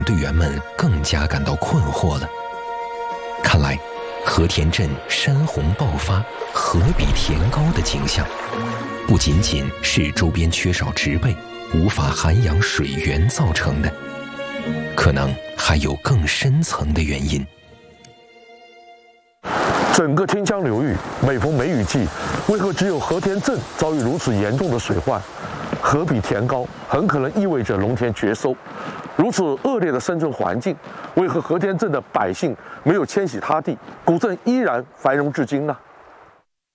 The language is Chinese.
队员们更加感到困惑了。看来，和田镇山洪爆发、河比田高的景象，不仅仅是周边缺少植被、无法涵养水源造成的，可能还有更深层的原因。 整个天江流域每逢梅雨季，为何只有和田镇遭遇如此严重的水患？河比田高很可能意味着农田绝收。如此恶劣的生存环境，为何和田镇的百姓没有迁徙他地，古镇依然繁荣至今呢？